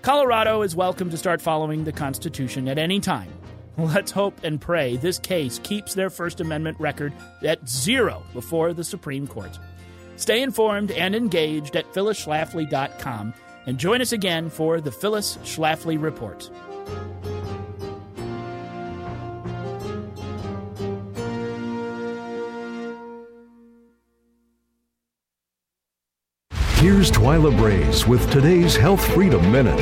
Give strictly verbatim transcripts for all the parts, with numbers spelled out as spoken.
Colorado is welcome to start following the Constitution at any time. Let's hope and pray this case keeps their First Amendment record at zero before the Supreme Court. Stay informed and engaged at phyllis schlafly dot com and join us again for the Phyllis Schlafly Report. Here's Twyla Brace with today's Health Freedom Minute.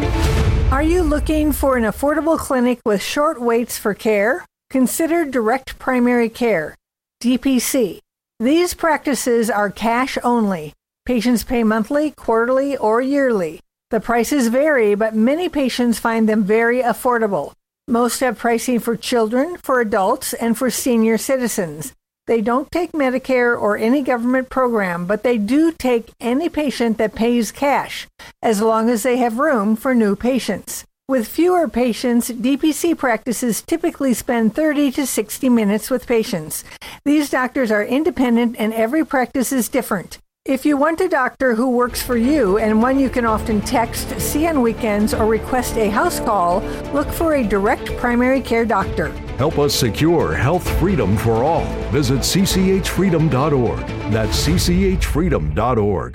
Are you looking for an affordable clinic with short waits for care? Consider Direct Primary Care, D P C. These practices are cash only. Patients pay monthly, quarterly, or yearly. The prices vary, but many patients find them very affordable. Most have pricing for children, for adults, and for senior citizens. They don't take Medicare or any government program, but they do take any patient that pays cash, as long as they have room for new patients. With fewer patients, D P C practices typically spend thirty to sixty minutes with patients. These doctors are independent and every practice is different. If you want a doctor who works for you and one you can often text, see on weekends, or request a house call, look for a Direct Primary Care doctor. Help us secure health freedom for all. Visit c c h freedom dot org. That's c c h freedom dot org.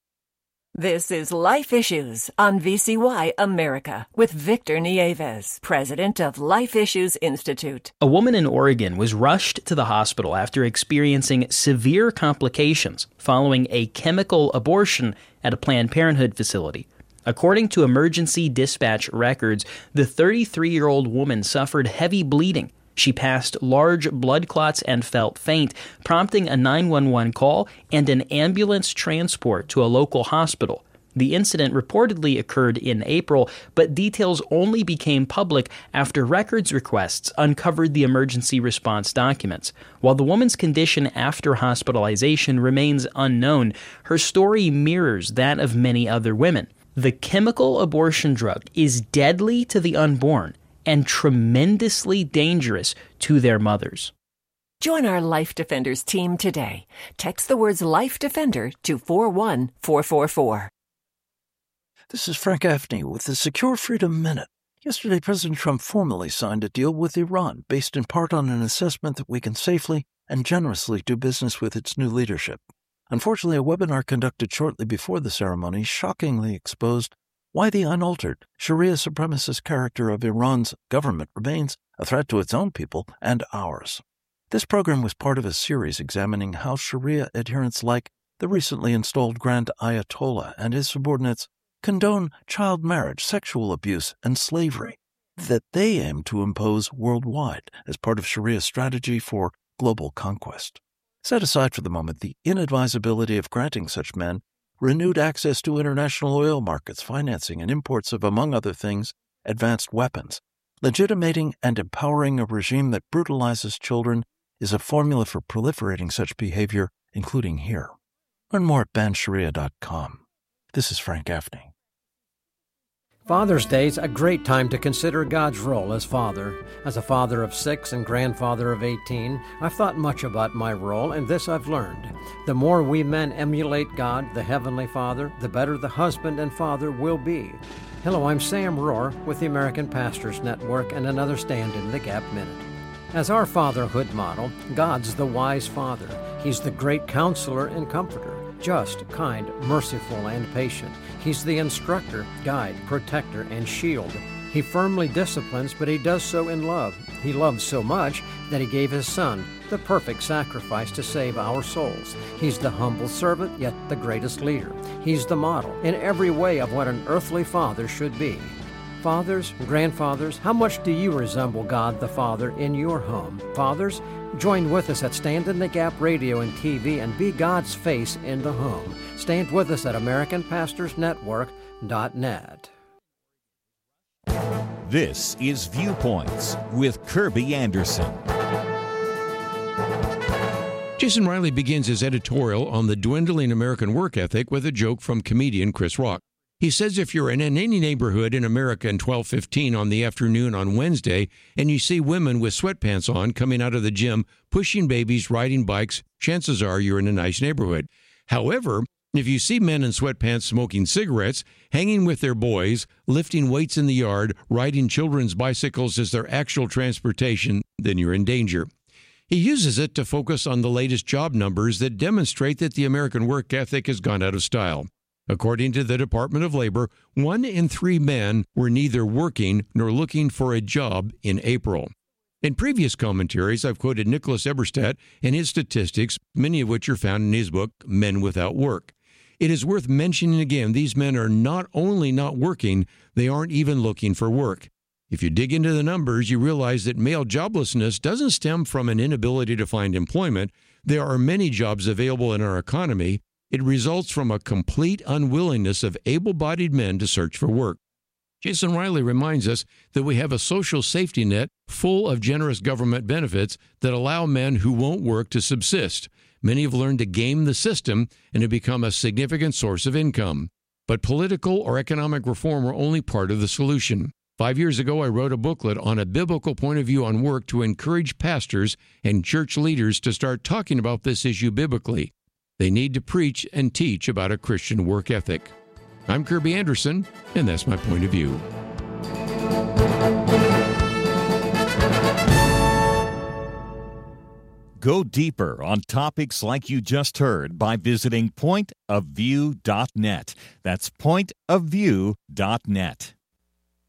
This is Life Issues on V C Y America with Victor Nieves, president of Life Issues Institute. A woman in Oregon was rushed to the hospital after experiencing severe complications following a chemical abortion at a Planned Parenthood facility. According to emergency dispatch records, the thirty-three-year-old woman suffered heavy bleeding. She passed large blood clots and felt faint, prompting a nine one one call and an ambulance transport to a local hospital. The incident reportedly occurred in April, but details only became public after records requests uncovered the emergency response documents. While the woman's condition after hospitalization remains unknown, her story mirrors that of many other women. The chemical abortion drug is deadly to the unborn and tremendously dangerous to their mothers. Join our Life Defenders team today. Text the words Life Defender to four one four four four. This is Frank Gaffney with the Secure Freedom Minute. Yesterday, President Trump formally signed a deal with Iran based in part on an assessment that we can safely and generously do business with its new leadership. Unfortunately, a webinar conducted shortly before the ceremony shockingly exposed why the unaltered Sharia supremacist character of Iran's government remains a threat to its own people and ours. This program was part of a series examining how Sharia adherents like the recently installed Grand Ayatollah and his subordinates condone child marriage, sexual abuse, and slavery that they aim to impose worldwide as part of Sharia's strategy for global conquest. Set aside for the moment the inadvisability of granting such men renewed access to international oil markets, financing, and imports of, among other things, advanced weapons. Legitimating and empowering a regime that brutalizes children is a formula for proliferating such behavior, including here. Learn more at ban sharia dot com. This is Frank Gaffney. Father's Day is a great time to consider God's role as father. As a father of six and grandfather of eighteen, I've thought much about my role, and this I've learned. The more we men emulate God, the Heavenly Father, the better the husband and father will be. Hello, I'm Sam Rohr with the American Pastors Network and another Stand in the Gap Minute. As our fatherhood model, God's the wise father. He's the great counselor and comforter. Just, kind, merciful, and patient. He's the instructor, guide, protector, and shield. He firmly disciplines, but he does so in love. He loves so much that he gave his son, the perfect sacrifice to save our souls. He's the humble servant, yet the greatest leader. He's the model in every way of what an earthly father should be. Fathers, grandfathers, how much do you resemble God the Father in your home? Fathers, join with us at Stand in the Gap Radio and T V and be God's face in the home. Stand with us at American Pastors Network dot net. This is Viewpoints with Kirby Anderson. Jason Riley begins his editorial on the dwindling American work ethic with a joke from comedian Chris Rock. He says if you're in any neighborhood in America in twelve fifteen on the afternoon on Wednesday and you see women with sweatpants on coming out of the gym, pushing babies, riding bikes, chances are you're in a nice neighborhood. However, If you see men in sweatpants smoking cigarettes, hanging with their boys, lifting weights in the yard, riding children's bicycles as their actual transportation, then you're in danger. He uses it to focus on the latest job numbers that demonstrate that the American work ethic has gone out of style. According to the Department of Labor, one in three men were neither working nor looking for a job in April. In previous commentaries, I've quoted Nicholas Eberstadt and his statistics, many of which are found in his book, Men Without Work. It is worth mentioning again, these men are not only not working, they aren't even looking for work. If you dig into the numbers, you realize that male joblessness doesn't stem from an inability to find employment. There are many jobs available in our economy. It results from a complete unwillingness of able-bodied men to search for work. Jason Riley reminds us that we have a social safety net full of generous government benefits that allow men who won't work to subsist. Many have learned to game the system and have become a significant source of income. But political or economic reform are only part of the solution. Five years ago, I wrote a booklet on a biblical point of view on work to encourage pastors and church leaders to start talking about this issue biblically. They need to preach and teach about a Christian work ethic. I'm Kirby Anderson, and that's my point of view. Go deeper on topics like you just heard by visiting point of view dot net. That's point of view dot net.